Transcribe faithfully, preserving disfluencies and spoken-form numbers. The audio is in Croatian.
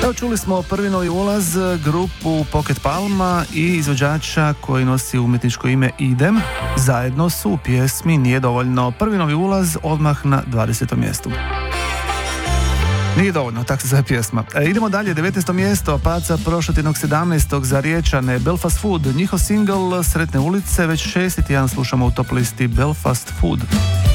Evo, čuli smo prvi novi ulaz, grupu Pocket Palma i izvođača koji nosi umjetničko ime Idem. Zajedno su u pjesmi Nije dovoljno. Prvi novi ulaz odmah na dvadesetom mjestu. Nije dovoljno, tako se zove pjesma. E, idemo dalje, devetnaesto mjesto, paca prošlotjednog sedamnaestog za Riječane, Belfast Food. Njihov singl Sretne ulice, već šesti tjedan slušamo u top listi Belfast Food.